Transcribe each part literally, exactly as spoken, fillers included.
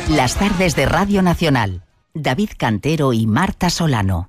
Las tardes de Radio Nacional. David Cantero y Marta Solano.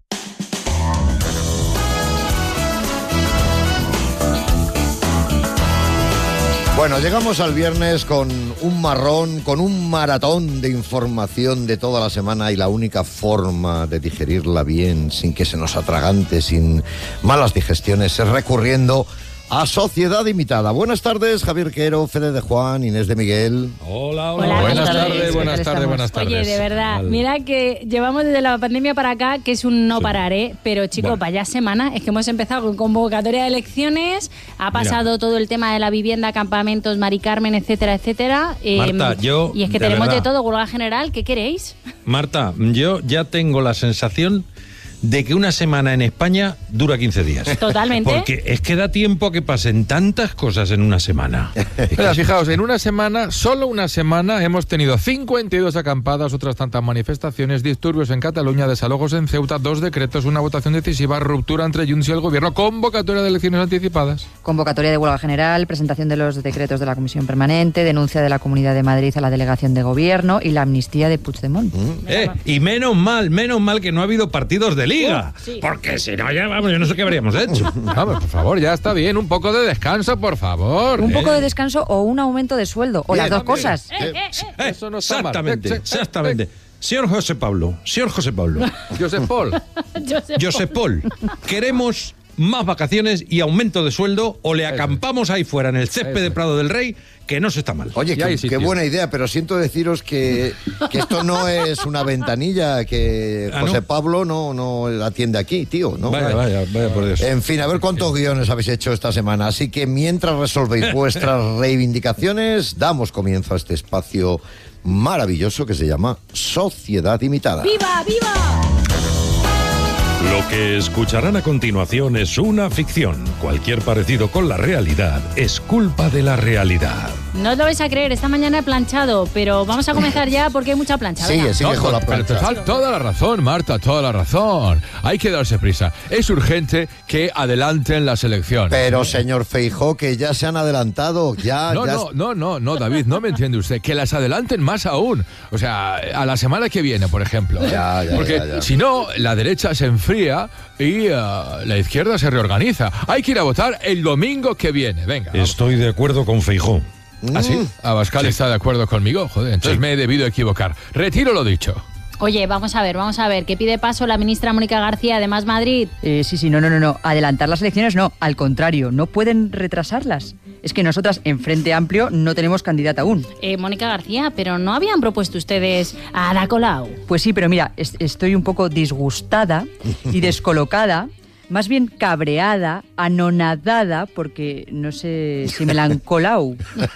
Bueno, llegamos al viernes con un marrón, con un maratón de información de toda la semana, y la única forma de digerirla bien, sin que se nos atragante, sin malas digestiones, es recurriendo a Sociedad Imitada. Buenas tardes, Javier Quero, Fede de Juan, Inés de Miguel. Hola, hola. Hola, buenas tardes, tardes, buenas tardes, buenas tardes. Oye, de verdad, Al... mira que llevamos desde la pandemia para acá, que es un no sí. parar, ¿eh? Pero chicos, bueno. vaya semana, es que hemos empezado con convocatoria de elecciones, ha pasado mira. todo el tema de la vivienda, campamentos, Mari Carmen, etcétera, etcétera. Eh, Marta, yo... Y es que de tenemos verdad. de todo, huelga general, ¿qué queréis? Marta, yo ya tengo la sensación de que una semana en España dura quince días. Totalmente. Porque es que da tiempo a que pasen tantas cosas en una semana. Mira, fijaos, en una semana, solo una semana, hemos tenido cincuenta y dos acampadas, otras tantas manifestaciones, disturbios en Cataluña, desalojos en Ceuta, dos decretos, una votación decisiva, ruptura entre Junts y el gobierno, convocatoria de elecciones anticipadas. Convocatoria de huelga general, presentación de los decretos de la Comisión Permanente, denuncia de la Comunidad de Madrid a la delegación de gobierno y la amnistía de Puigdemont. Mm. Eh, y menos mal, menos mal que no ha habido partidos de liga, sí. porque si no, ya vamos, yo no sé qué habríamos hecho. Vamos, por favor, ya está bien, un poco de descanso, por favor. Un ¿eh? poco de descanso o un aumento de sueldo, o Bien, las dos bien. cosas. Eh, eh, eh. Eh, Eso no está mal. exactamente, Eh, eh, exactamente. Señor José Pablo, señor José Pablo, Josep Paul. Josep José Paul, queremos más vacaciones y aumento de sueldo, o le acampamos ahí fuera en el césped Eso. de Prado del Rey, que no se está mal. Oye, Ya hay qué, qué sitio. buena idea, pero siento deciros que, que esto no es una ventanilla, que Ah, José ¿no? Pablo no, no atiende aquí, tío. ¿no? Vaya, vaya, vaya por Dios. En fin, a ver cuántos guiones habéis hecho esta semana. Así que mientras resolvéis vuestras reivindicaciones, damos comienzo a este espacio maravilloso que se llama Sociedad Imitada. ¡Viva, viva! Lo que escucharán a continuación es una ficción. Cualquier parecido con la realidad es culpa de la realidad. No os lo vais a creer, esta mañana he planchado, pero vamos a comenzar ya porque hay mucha plancha. Sigue, venga. sigue No, con la pero te plancha. falta toda la razón, Marta, toda la razón. Hay que darse prisa. Es urgente que adelanten las elecciones. Pero, señor Feijóo, que ya se han adelantado, ya... No, ya no, no, no, no, David, no me entiende usted. Que las adelanten más aún. O sea, a la semana que viene, por ejemplo. Ya, ya, Porque ya, ya. si no, la derecha se enfría y uh, la izquierda se reorganiza. Hay que ir a votar el domingo que viene. Venga. vamos. Estoy de acuerdo con Feijóo. ¿Ah, sí? Abascal Sí. está de acuerdo conmigo. Joder, entonces Sí. me he debido equivocar. Retiro lo dicho. Oye, vamos a ver, vamos a ver, ¿qué pide paso la ministra Mónica García de Más Madrid? Eh, sí, sí, no, no, no, no. Adelantar las elecciones no, al contrario, no pueden retrasarlas. Es que nosotras en Frente Amplio no tenemos candidata aún. Eh, Mónica García, pero ¿no habían propuesto ustedes a Ada Colau? Pues sí, pero mira, es- estoy un poco disgustada y descolocada, más bien cabreada, anonadada, porque no sé si me la han colado.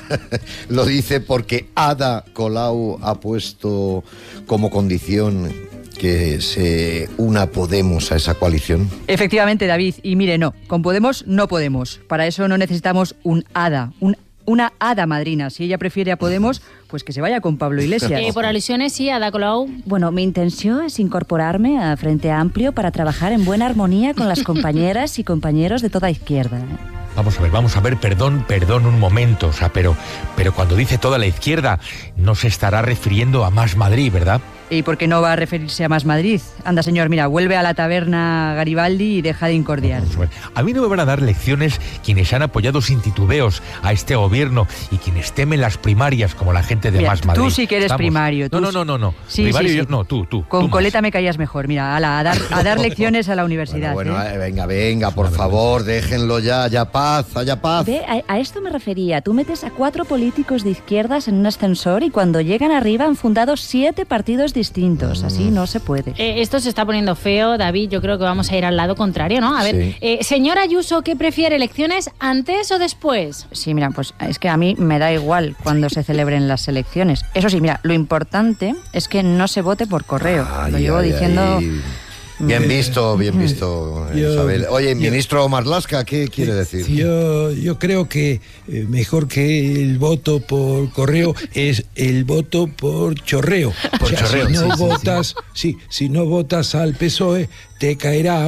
Lo dice porque Ada Colau ha puesto como condición que se una Podemos a esa coalición. Efectivamente, David, y mire, no, con Podemos no podemos. Para eso no necesitamos un hada, un, una hada madrina. Si ella prefiere a Podemos, pues que se vaya con Pablo Iglesias. Eh, por alusiones, sí, Ada Colau. Bueno, mi intención es incorporarme a Frente Amplio para trabajar en buena armonía con las compañeras y compañeros de toda izquierda. Vamos a ver, vamos a ver, perdón, perdón un momento, o sea, pero, pero cuando dice toda la izquierda, no se estará refiriendo a Más Madrid, ¿verdad? ¿Y por qué no va a referirse a Más Madrid? Anda, señor, mira, vuelve a la taberna Garibaldi y deja de incordiar. Vamos a ver. A mí no me van a dar lecciones quienes han apoyado sin titubeos a este gobierno y quienes temen las primarias como la gente de Mira, Más Madrid. tú sí que eres Estamos. primario, tú No, no, sí. no, no, no. Sí, Primario sí, yo- sí. no, tú, tú. Con tú más. Coleta me caías mejor, mira, ala, a dar, a dar lecciones a la universidad. Bueno, bueno, ¿eh? eh, venga, venga, por favor, déjenlo ya, haya paz, haya paz. Ve, a, a esto me refería. Tú metes a cuatro políticos de izquierdas en un ascensor y cuando llegan arriba han fundado siete partidos distintos. Así no se puede. Eh, esto se está poniendo feo, David, yo creo que vamos a ir al lado contrario, ¿no? A ver, Sí. eh, señora Ayuso, ¿qué prefiere, elecciones antes o después? Sí, mira, pues es que a mí me da igual cuando se celebren las elecciones. Eso sí, mira, lo importante es que no se vote por correo. Ay, lo llevo ay, diciendo... ay. Bien visto, bien visto, Yo- Isabel. Oye, yo- ministro Marlaska, ¿qué quiere decir? Yo, yo creo que eh, mejor que el voto por correo es el voto por chorreo. Por chorreo, Si no sí, sí, votas, sí, si no votas al P S O E, te caerá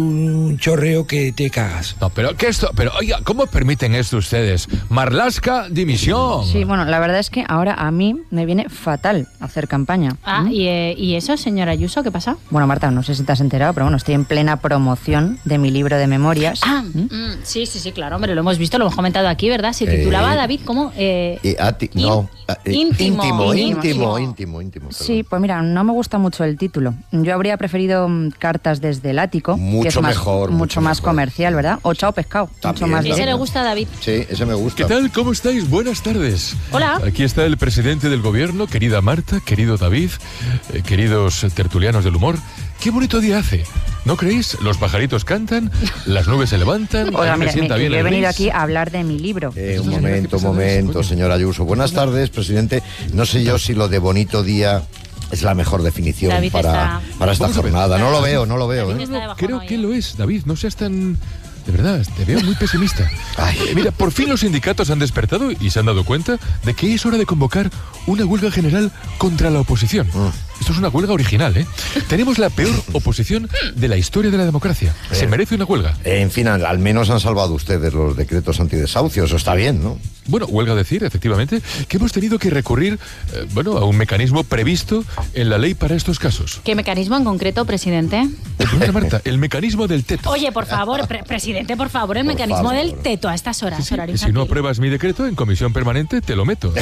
un chorreo que te cagas. No, pero ¿qué esto? Pero oiga, ¿cómo permiten esto ustedes? Marlaska, dimisión. Sí, bueno, la verdad es que ahora a mí me viene fatal hacer campaña. Ah, ¿Mm? ¿y, eh, ¿y eso, señora Ayuso, qué pasa? Bueno, Marta, no sé si te has enterado, pero bueno, estoy en plena promoción de mi libro de memorias. Ah, mm, sí, sí, sí, claro, hombre, lo hemos visto, lo hemos comentado aquí, ¿verdad? Se titulaba, Eh, David, ¿cómo? Eh, Y a ti- no, eh, íntimo, íntimo, íntimo. íntimo, íntimo, íntimo, perdón. Sí, pues mira, no me gusta mucho el título. Yo habría preferido mm, Cartas desde el ático, Mucho que es más, mejor, mucho, mucho más mejor. comercial, ¿verdad? O Chao Pescado, También, mucho más. ese también. le gusta a David. Sí, ese me gusta. ¿Qué tal? ¿Cómo estáis? Buenas tardes. Hola. Aquí está el presidente del gobierno, querida Marta, querido David, eh, queridos tertulianos del humor. Qué bonito día hace, ¿no creéis? Los pajaritos cantan, las nubes se levantan. Oiga, a mí me mira, sienta mi- bien yo he el venido gris. aquí a hablar de mi libro. Eh, un momento, un momento, señora Ayuso. Buenas tardes, presidente. No sé yo si lo de bonito día es la mejor definición David para, está- para esta Vamos a ver. jornada. No lo veo, no lo veo. David ¿eh? está de bajón Creo hoy, que ¿eh? lo es, David, no seas tan... De verdad, te veo muy pesimista. Ay. Eh, Mira, por fin los sindicatos han despertado y se han dado cuenta de que es hora de convocar una huelga general contra la oposición. Esto es una huelga original, ¿eh? Tenemos la peor oposición de la historia de la democracia. Se merece una huelga. En fin, al, al menos han salvado ustedes los decretos antidesahucios. Eso está bien, ¿no? Bueno, huelga decir, efectivamente, que hemos tenido que recurrir, eh, bueno, a un mecanismo previsto en la ley para estos casos. ¿Qué mecanismo en concreto, presidente? Perdona, Marta, el mecanismo del teto. Oye, por favor, pre- presidente, por favor, el Por mecanismo favor. del teto a estas horas. Sí, sí, horario y si no infantil. apruebas mi decreto, en comisión permanente te lo meto.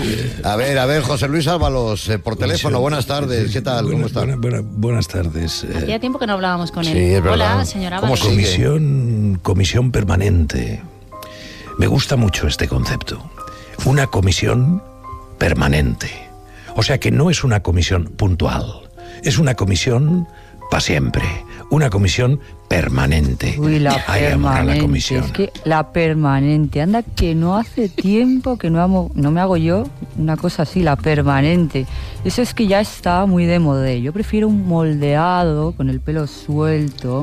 A ver, a ver, José Luis Ábalos, eh, por teléfono. Buenas tardes. ¿Qué tal? ¿Cómo Buena- está? buena- buena- buenas tardes. eh, Hacía tiempo que no hablábamos con él. Sí, es verdad. Hola, señora ¿Cómo Ábalos. sigue? comisión, comisión permanente. Me gusta mucho este concepto. Una comisión permanente. O sea que no es una comisión puntual. Es una comisión para siempre. Una comisión permanente. Uy, la Ay, amor, a la permanente. comisión. Es que la permanente. Anda, que no hace tiempo que no, amo, no me hago yo una cosa así, la permanente. Eso es que ya está muy de moda. Yo prefiero un moldeado con el pelo suelto.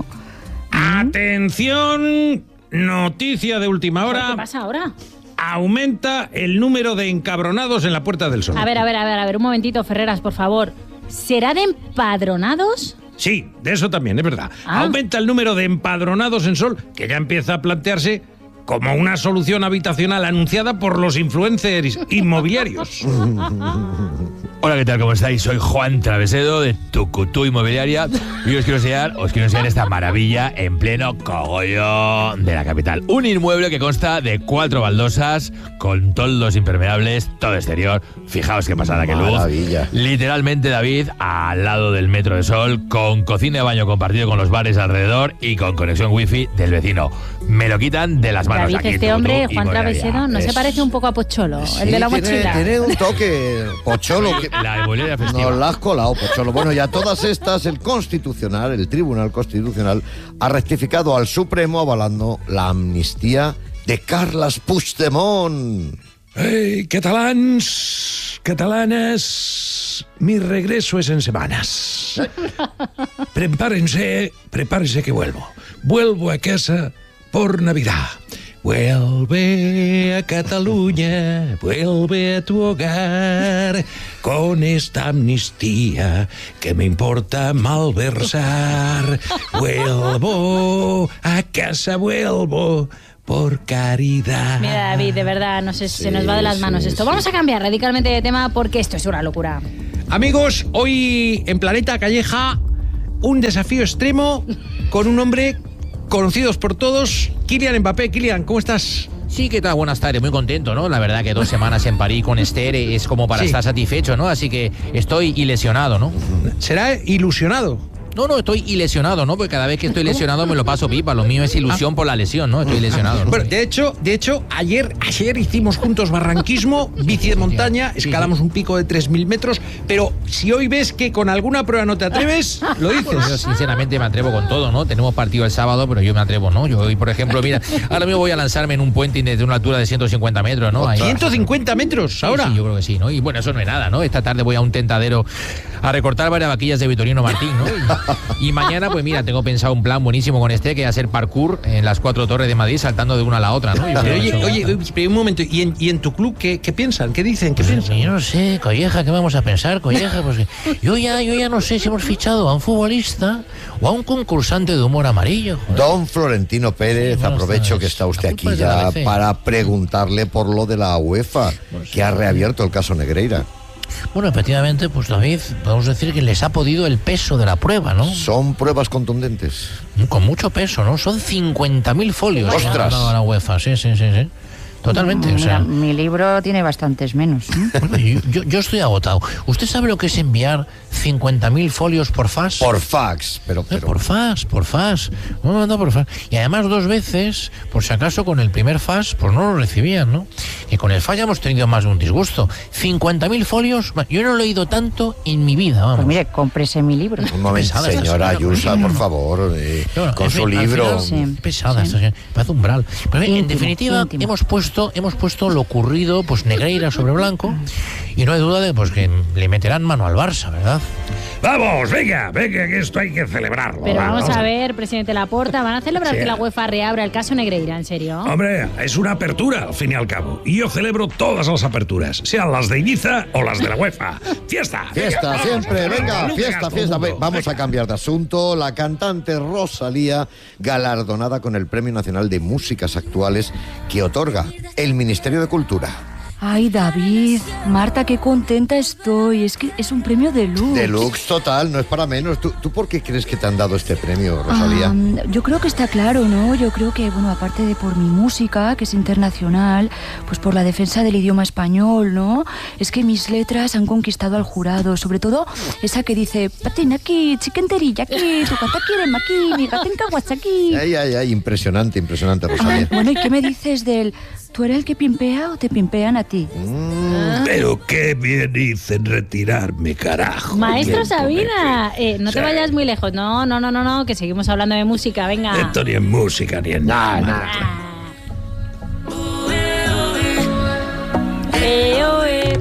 Atención, noticia de última ¿Qué hora. pasa ahora? Aumenta el número de encabronados en la Puerta del Sol. A ver, a ver, a ver, a ver, un momentito, Ferreras, por favor. ¿Será de empadronados? Sí, de eso también, es verdad. Ah. Aumenta el número de empadronados en Sol, que ya empieza a plantearse como una solución habitacional anunciada por los influencers inmobiliarios. Hola, ¿qué tal? ¿Cómo estáis? Soy Juan Travesedo de Tucutú Inmobiliaria y os quiero enseñar, os quiero enseñar esta maravilla en pleno cogollo de la capital. Un inmueble que consta de cuatro baldosas con toldos impermeables, todo exterior. Fijaos qué pasada, qué luz. Maravilla. Literalmente, David, al lado del Metro de Sol, con cocina y baño compartido con los bares alrededor y con conexión wifi del vecino. Me lo quitan de las manos. David, aquí en este Tucutú hombre, Juan Inmobiliaria. Travesedo, ¿no se Es- parece un poco a Pocholo, Sí, el de la tiene, mochila? tiene un toque pocholo. Que La inmobiliaria festiva. nos la has colado, pocholo. Bueno, y a todas estas, el Constitucional, el Tribunal Constitucional, ha rectificado al Supremo avalando la amnistía de Carles Puigdemont. Hey, catalans, catalanas, mi regreso es en semanas. Prepárense, prepárense que vuelvo. Vuelvo a casa por Navidad. Vuelve a Cataluña, vuelve a tu hogar, con esta amnistía que me importa malversar. Vuelvo a casa, vuelvo por caridad. Mira, David, de verdad, no sé, Sí, se nos va de las manos sí, esto. sí. Vamos a cambiar radicalmente de tema porque esto es una locura. Amigos, hoy en Planeta Calleja, un desafío extremo con un hombre conocidos por todos, Kylian Mbappé. Kylian, ¿cómo estás? Sí, ¿qué tal? Buenas tardes, muy contento, ¿no? La verdad que dos semanas en París con Esther es como para Sí. estar satisfecho, ¿no? Así que estoy ilesionado, ¿no? Será ilusionado. No, no, estoy ilesionado, ¿no? Porque cada vez que estoy lesionado me lo paso pipa. Lo mío es ilusión por la lesión, ¿no? Estoy lesionado, ¿no? Bueno, de hecho, de hecho, ayer, ayer hicimos juntos barranquismo, bici de montaña, escalamos un pico de tres mil metros, pero si hoy ves que con alguna prueba no te atreves, lo Bueno, yo dices. sinceramente me atrevo con todo, ¿no? Tenemos partido el sábado, pero yo me atrevo, ¿no? Yo hoy, por ejemplo, mira, ahora mismo voy a lanzarme en un puente desde una altura de ciento cincuenta metros, ¿no? Ahí- ciento cincuenta metros Sí, ahora. Sí, yo creo que sí, ¿no? Y bueno, eso no es nada, ¿no? Esta tarde voy a un tentadero a recortar varias vaquillas de Vitorino Martín, ¿no? Y mañana, pues mira, tengo pensado un plan buenísimo con este, que va a ser parkour en las cuatro torres de Madrid, saltando de una a la otra, ¿no? Yo Pero, creo oye, eso- oye, oye, un momento, ¿y en, y en tu club qué, qué piensan? ¿Qué dicen? ¿Qué Pues, piensan? yo no sé, Colleja, ¿qué vamos a pensar, Colleja? Pues, yo, ya, yo ya no sé si hemos fichado a un futbolista o a un concursante de humor amarillo. joder. Don Florentino Pérez, Buenas aprovecho tardes. que está usted La aquí culpa es de la ya B C. para preguntarle por lo de la UEFA, que ha reabierto el caso Negreira. Bueno, efectivamente, pues David, podemos decir que les ha podido el peso de la prueba, ¿no? Son pruebas contundentes. Con mucho peso, ¿no? Son cincuenta mil folios. que ¡Ostras! ha dado la UEFA, sí, sí, sí, sí. Totalmente, o Mira, sea... mi libro tiene bastantes menos. ¿eh? Bueno, yo, yo- yo estoy agotado. ¿Usted sabe lo que es enviar cincuenta mil folios por fax? Por fax, pero... Eh, pero por fax, por fax. Me han mandado por fax. Y además dos veces, por si acaso con el primer fax, pues no lo recibían, ¿no? Y con el fax ya hemos tenido más de un disgusto. cincuenta mil folios, yo no lo he leído tanto en mi vida, vamos. Pues mire, cómprese mi libro. un momento, pesada esta señora señora, Ayusa, ¿por por qué? favor, eh, Bueno, con en su fin, al libro. final, Sí, pesada, sí. esta señora, parece umbral. Pero en Íntimo, definitiva, íntimo. hemos puesto, hemos puesto lo ocurrido, pues Negreira sobre blanco, y no hay duda de pues que le meterán mano al Barça, ¿verdad? Vamos, venga, venga, que esto hay que celebrarlo. Pero va, vamos a ver, presidente Laporta, ¿van a celebrar Sí. que la UEFA reabra el caso Negreira, en serio? Hombre, es una apertura, al fin y al cabo. Y yo celebro todas las aperturas, sean las de Ibiza o las de la UEFA. ¡Fiesta! Fiesta, Venga, siempre, vamos, venga, Lucas, fiesta, todo fiesta. el Ve- mundo. Vamos a cambiar de asunto. La cantante Rosalía, galardonada con el Premio Nacional de Músicas Actuales que otorga el Ministerio de Cultura. Ay, David, Marta, qué contenta estoy. Es que es un premio de luz. Deluxe total, no es para menos. ¿Tú, tú por qué crees que te han dado este premio, Rosalía? Ah, yo creo que está claro, ¿no? Yo creo que, bueno, aparte de por mi música, que es internacional, pues por la defensa del idioma español, ¿no? Es que mis letras han conquistado al jurado, sobre todo esa que dice, patin aquí, chiquenterilla aquí, tu gata quiere maqui, mi gata en Kawasaki. Ay, ay, ay, impresionante, impresionante, Ah, Rosalía. bueno, ¿y qué me dices del, tú eres el que pimpea o te pimpean a ti? Pero qué bien hice en retirarme, carajo. Maestro Bien, Sabina, eh, no te Sí. vayas muy lejos. No, no, no, no, no, que seguimos hablando de música, venga. Esto ni en música ni en nada. Eh, oh, eh.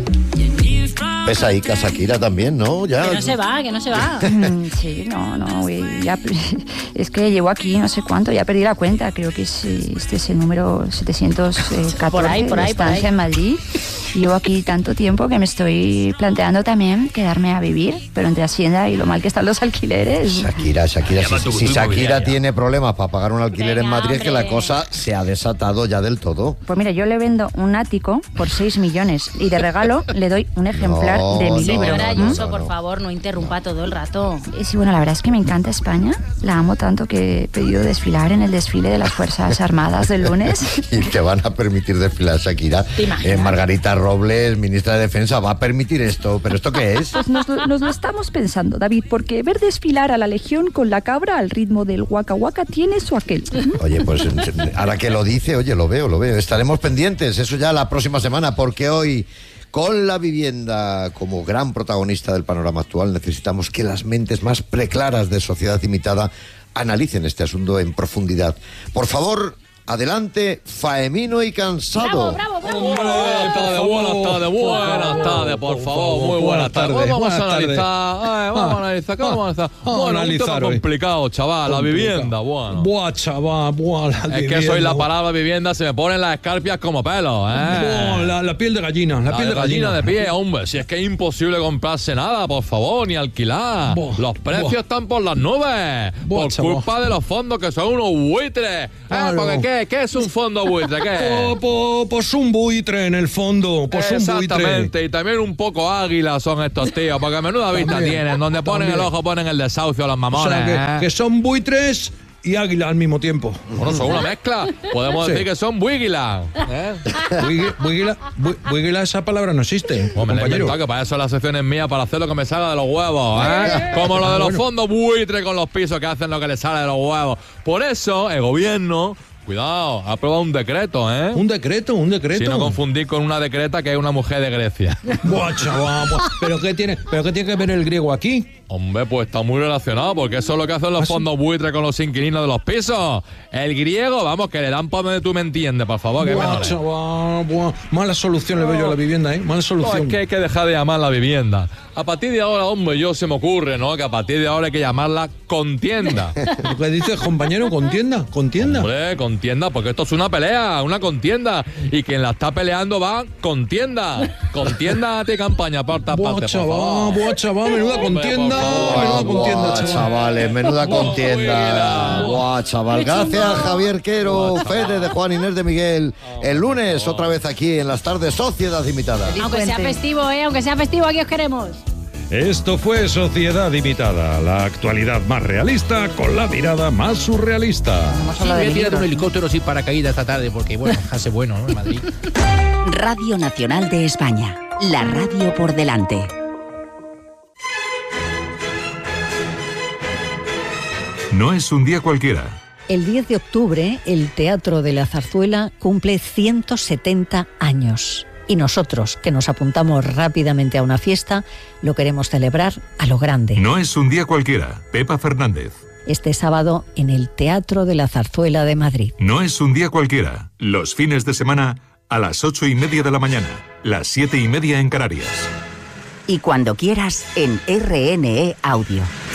Ves ahí que Shakira también, ¿no? Ya. Que no se va, que no se va. Mm, Sí, no, no, güey, ya, es que llevo aquí no sé cuánto, ya perdí la cuenta, creo que es, eh, este es el número setecientos catorce Por ahí, por de ahí, por estancia ahí. en Madrid. Llevo aquí tanto tiempo que me estoy planteando también quedarme a vivir, pero entre Hacienda y lo mal que están los alquileres. Shakira, Shakira, Llama si, tu- si tu Shakira inmobiliaria. tiene problemas para pagar un alquiler en Venga, Madrid, es que la hombre. cosa se ha desatado ya del todo. Pues mira, yo le vendo un ático por seis millones y de regalo le doy un ejemplar No, de mi no, libro. Señora no, Ayuso, no, por no. favor, no interrumpa todo el rato. Eh, Sí, bueno, la verdad es que me encanta España. La amo tanto que he pedido desfilar en el desfile de las Fuerzas Armadas del lunes. Y te van a permitir desfilar, Shakira. ¿Te imaginas? Eh, Margarita Robles, ministra de Defensa, va a permitir esto. ¿Pero esto qué es? Pues nos, lo- nos lo estamos pensando, David, porque ver desfilar a la Legión con la cabra al ritmo del Waka Waka tiene su aquel. Oye, pues ahora que lo dice, oye, lo veo, lo veo. Estaremos pendientes, eso ya la próxima semana, porque hoy, con la vivienda como gran protagonista del panorama actual, necesitamos que las mentes más preclaras de Sociedad Imitada analicen este asunto en profundidad. Por favor, adelante, Faemino y Cansado. Bravo, bravo, bravo. Buenas tardes, buenas tardes, buenas tardes, por favor, muy buenas tardes. Hoy vamos a buenas tardes. analizar, eh, vamos a analizar, ¿qué vamos a analizar? Vamos a Bueno, un analizar tema hoy. complicado, chaval, la vivienda, bueno. Buah, chaval, buah, la Es que vivienda, soy la buah. palabra vivienda, se me ponen las escarpias como pelos, Buah, ¿eh? la, la piel de gallina, la, La piel de gallina gallina. de pie, hombre, si es que es imposible comprarse nada, por favor, ni alquilar. Buah, Los precios buah. están por las nubes, Buah, por chaval. culpa de los fondos que son unos buitres. ¿Eh? Claro. Porque ¿qué, ¿qué es un fondo buitre? ¿Qué? Po- po- Pues un buitre en el fondo, pues un buitre. Exactamente, y también un poco águila son estos tíos, porque menuda vista También, tienen, donde ponen también. el ojo ponen el desahucio los O mamones. sea, ¿eh? que, que son buitres y águila al mismo tiempo. Bueno, son una mezcla, podemos Sí. decir que son buigilas. ¿eh? Buigui- buigila, bu- buigila, esa palabra no existe, Bueno, me la he compañero. inventado, que para eso la sección es mía, para hacer lo que me salga de los huevos, ¿eh? Como lo de los Bueno. fondos buitre con los pisos que hacen lo que les sale de los huevos. Por eso el gobierno Cuidado, ha aprobado un decreto, ¿eh? ¿Un decreto? ¿Un decreto? Si no confundir con una decreta que es una mujer de Grecia. Buah, chaval, buah. ¿Pero qué tiene, pero qué tiene que ver el griego aquí? Hombre, pues está muy relacionado, porque eso es lo que hacen los fondos buitres con los inquilinos de los pisos. El griego, vamos, que le dan por donde tú me entiendes, por favor. Que Buah, chaval, buah. Mala solución le veo yo a la vivienda, ¿eh? Mala solución. No, es que hay que dejar de llamar la vivienda. A partir de ahora, hombre, yo se me ocurre, ¿no? Que a partir de ahora hay que llamarla contienda. ¿Lo que dices, compañero? ¿Contienda? ¿Contienda? Hombre, contienda, porque esto es una pelea, una contienda. Y quien la está peleando va contienda. Contienda de campaña, parte a parte, Buah, chaval, buah, chaval, menuda contienda. Buah, Menuda contienda, buah, chaval. chavales, menuda Buah, contienda. Buah, chaval. Gracias, Javier Quero, Fede de Juan, Inés de Miguel. El lunes, otra vez aquí en las tardes, Sociedad Limitada. Aunque sea festivo, ¿eh? Aunque sea festivo, aquí os queremos. Esto fue Sociedad Limitada, la actualidad más realista con la mirada más surrealista. Sí, voy a tirar de un helicóptero sin paracaídas esta tarde, porque bueno, hace bueno, ¿no? En Madrid. Radio Nacional de España. La radio por delante. No es un día cualquiera. El diez de octubre, el Teatro de la Zarzuela cumple ciento setenta años. Y nosotros, que nos apuntamos rápidamente a una fiesta, lo queremos celebrar a lo grande. No es un día cualquiera. Pepa Fernández. Este sábado en el Teatro de la Zarzuela de Madrid. No es un día cualquiera. Los fines de semana a las ocho y media de la mañana, las siete y media en Canarias. Y cuando quieras en R N E Audio.